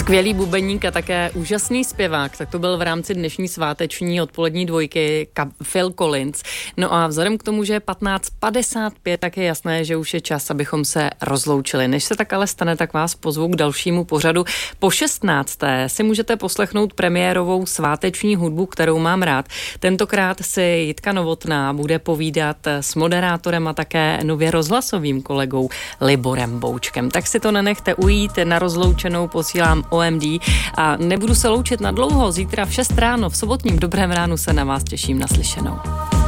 Skvělý bubeník a také úžasný zpěvák, tak to byl v rámci dnešní sváteční odpolední dvojky Phil Collins. No a vzhledem k tomu, že je 15:55, tak je jasné, že už je čas, abychom se rozloučili. Než se tak ale stane, tak vás pozvu k dalšímu pořadu. Po 16. si můžete poslechnout premiérovou sváteční hudbu, kterou mám rád. Tentokrát si Jitka Novotná bude povídat s moderátorem a také nově rozhlasovým kolegou Liborem Boučkem. Tak si to nenechte ujít, na rozloučenou posílám OMD a nebudu se loučit na dlouho. Zítra v 6 ráno v sobotním Dobrém ránu se na vás těším, naslyšenou.